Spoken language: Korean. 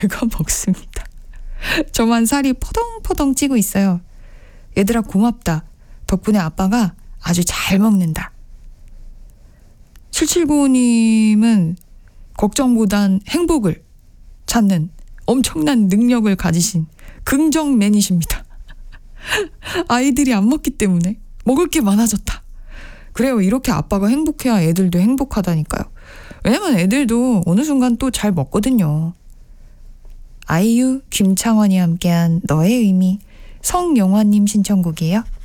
제가 먹습니다. 저만 살이 포동포동 찌고 있어요. 얘들아 고맙다. 덕분에 아빠가 아주 잘 먹는다. 7795님은 걱정보단 행복을 찾는 엄청난 능력을 가지신 긍정맨이십니다. 아이들이 안 먹기 때문에 먹을 게 많아졌다. 그래요. 이렇게 아빠가 행복해야 애들도 행복하다니까요. 왜냐면 애들도 어느 순간 또 잘 먹거든요. 아이유, 김창원이 함께한 너의 의미, 성용화님 신청곡이에요.